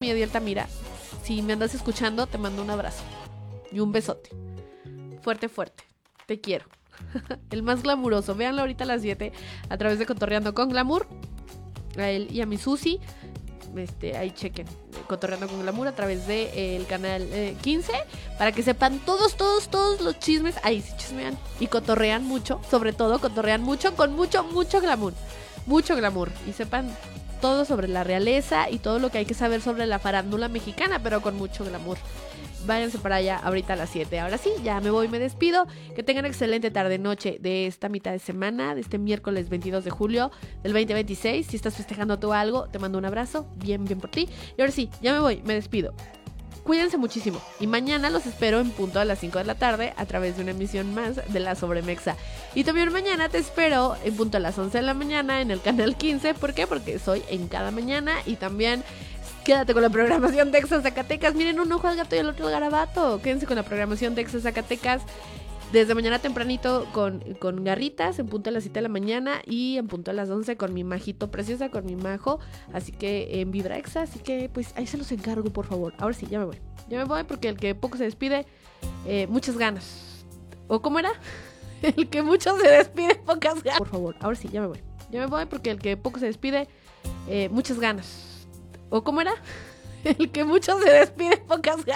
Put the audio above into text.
mi Ediel Tamira. Si me andas escuchando, te mando un abrazo y un besote. Fuerte, fuerte. Te quiero. El más glamuroso. Véanlo ahorita a las 7 a través de Cotorreando con Glamour. A él y a mi Susi. Ahí chequen. Cotorreando con Glamour a través del canal 15. Para que sepan todos los chismes. Ahí sí chismean. Y cotorrean mucho. Sobre todo cotorrean mucho con mucho glamour. Mucho glamour. Y sepan todo sobre la realeza y todo lo que hay que saber sobre la farándula mexicana, pero con mucho glamour. Váyanse para allá ahorita a las 7. Ahora sí, ya me voy, me despido. Que tengan excelente tarde-noche de esta mitad de semana, de este miércoles 22 de julio del 2026. Si estás festejando tú algo, te mando un abrazo, bien por ti. Y ahora sí, ya me voy, me despido. Cuídense muchísimo y mañana los espero en punto a las 5 de la tarde a través de una emisión más de La Sobremexa. Y también mañana te espero en punto a las 11 de la mañana en el canal 15. ¿Por qué? Porque soy en cada mañana y también quédate con la programación de Exa Zacatecas. Miren, un ojo al gato y el otro al garabato. Quédense con la programación de Exa Zacatecas. Desde mañana tempranito con garritas, en punto a las 7 de la mañana y en punto a las 11 con mi majito preciosa, con mi majo. Así que en Vibra Exa, así que pues ahí se los encargo, por favor. Ahora sí, ya me voy. Ya me voy porque el que poco se despide, muchas ganas. ¿O cómo era? El que mucho se despide, pocas ganas. Por favor, ahora sí, ya me voy. Ya me voy porque el que poco se despide, muchas ganas. ¿O cómo era? El que mucho se despide, pocas ganas.